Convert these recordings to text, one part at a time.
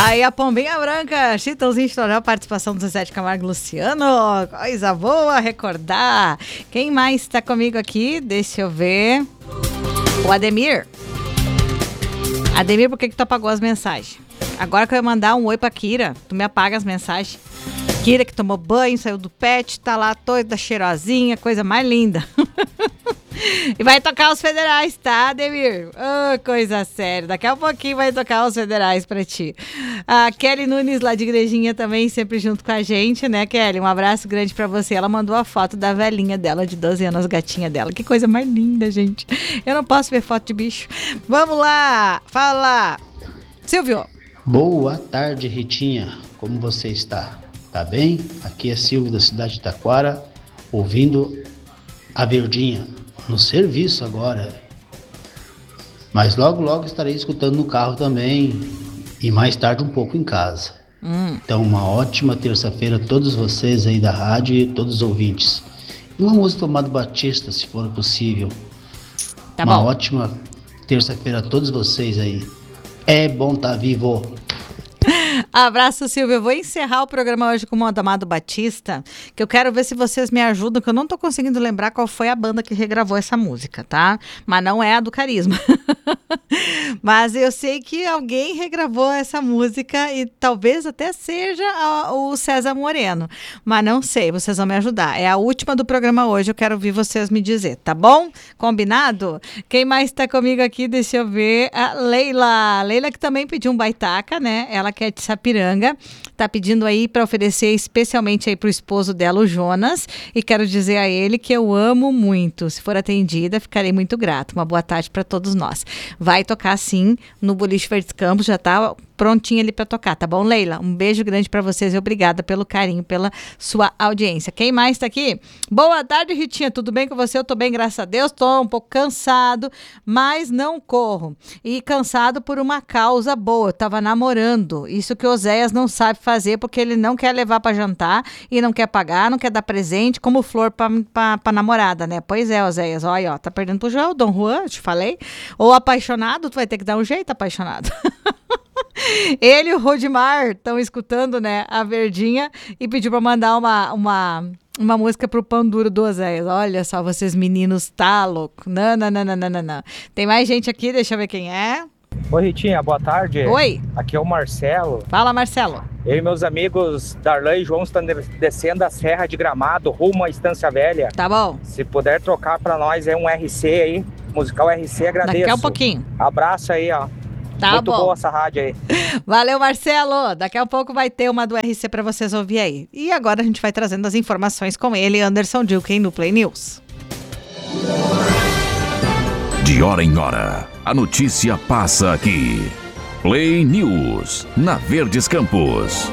Aí a Pombinha Branca, Chitãozinho Chororó, participação do Zezé de Camargo e Luciano. Coisa boa recordar. Quem mais está comigo aqui? Deixa eu ver. O Ademir. Ademir, por que tu apagou as mensagens? Agora que eu ia mandar um oi pra Kira, tu me apaga as mensagens. Kira que tomou banho, saiu do pet, tá lá toda cheirosinha, coisa mais linda. E vai tocar os federais, tá, Ademir? Oh, coisa séria. Daqui a pouquinho vai tocar os federais pra ti. A Kelly Nunes, lá de Igrejinha, também sempre junto com a gente, né, Kelly? Um abraço grande pra você. Ela mandou a foto da velhinha dela, de 12 anos, gatinha dela. Que coisa mais linda, gente. Eu não posso ver foto de bicho. Vamos lá, fala. Silvio. Boa tarde, Ritinha. Como você está? Tá bem? Aqui é Silvio, da cidade de Taquara, ouvindo a Verdinha. No serviço agora, mas logo estarei escutando no carro também e mais tarde um pouco em casa. Então uma ótima terça-feira a todos vocês aí da rádio e todos os ouvintes. E uma música do Amado Batista, se for possível. Tá uma bom. ótima terça-feira a todos vocês aí. É bom tá vivo. Abraço, Silvio. Eu vou encerrar o programa hoje com o Amado Batista, que eu quero ver se vocês me ajudam, que eu não tô conseguindo lembrar qual foi a banda que regravou essa música, tá? Mas não é a do Carisma. Mas eu sei que alguém regravou essa música e talvez até seja o César Moreno. Mas não sei, vocês vão me ajudar. É a última do programa hoje, eu quero ouvir vocês me dizer, tá bom? Combinado? Quem mais tá comigo aqui? Deixa eu ver. A Leila. Leila que também pediu um baitaca, né? Ela quer de Sapiranga, tá pedindo aí para oferecer especialmente aí pro esposo dela, o Jonas, e quero dizer a ele que eu amo muito. Se for atendida, ficarei muito grato. Uma boa tarde para todos nós. Vai tocar sim no Boliche Verdes Campos, já tá prontinha ali para tocar, tá bom, Leila? Um beijo grande para vocês e obrigada pelo carinho, pela sua audiência. Quem mais tá aqui? Boa tarde, Ritinha, tudo bem com você? Eu tô bem, graças a Deus, tô um pouco cansado, mas não corro. E cansado por uma causa boa, eu tava namorando. Isso que o Oséias não sabe fazer, porque ele não quer levar para jantar e não quer pagar, não quer dar presente, como flor pra namorada, né? Pois é, Oséias, olha, ó, tá perdendo pro João, Dom Juan, eu te falei. Ou apaixonado, tu vai ter que dar um jeito, apaixonado. Ele e o Rodimar estão escutando, né, a Verdinha e pediu para mandar uma música pro pão duro do Oséias. Olha só, vocês meninos, tá louco. Não. Tem mais gente aqui, deixa eu ver quem é. Oi, Ritinha, boa tarde. Oi. Aqui é o Marcelo. Fala, Marcelo. Eu e meus amigos Darlan e João estão descendo a Serra de Gramado rumo à Estância Velha. Tá bom. Se puder trocar para nós um RC aí, musical RC, agradeço. Daqui a um pouquinho. Abraço aí, ó. Tá muito bom. boa essa rádio aí. Valeu, Marcelo. Daqui a pouco vai ter uma do RC para vocês ouvir aí. E agora a gente vai trazendo as informações com ele, Anderson Dilken, no Play News. De hora em hora, a notícia passa aqui. Play News, na Verdes Campos.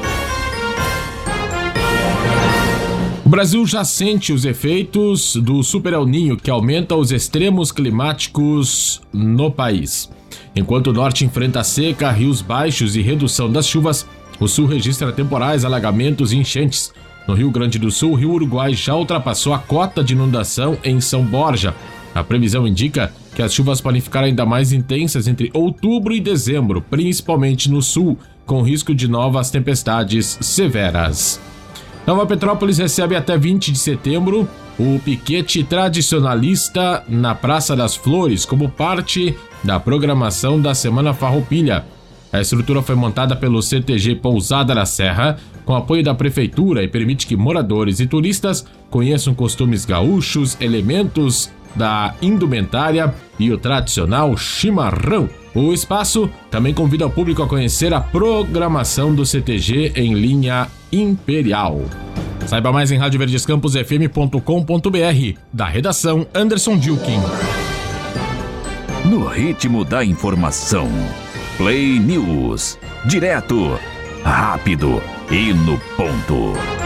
O Brasil já sente os efeitos do Super El Niño, que aumenta os extremos climáticos no país. Enquanto o norte enfrenta seca, rios baixos e redução das chuvas, o sul registra temporais, alagamentos e enchentes. No Rio Grande do Sul, o Rio Uruguai já ultrapassou a cota de inundação em São Borja. A previsão indica que as chuvas podem ficar ainda mais intensas entre outubro e dezembro, principalmente no sul, com risco de novas tempestades severas. Nova Petrópolis recebe até 20 de setembro o piquete tradicionalista na Praça das Flores, como parte da programação da Semana Farroupilha. A estrutura foi montada pelo CTG Pousada da Serra, com apoio da Prefeitura, e permite que moradores e turistas conheçam costumes gaúchos, elementos da indumentária e o tradicional chimarrão. O espaço também convida o público a conhecer a programação do CTG em linha imperial. Saiba mais em radioverdescamposfm.com.br. Da redação, Anderson Dilken. No ritmo da informação. Play News. Direto, rápido e no ponto.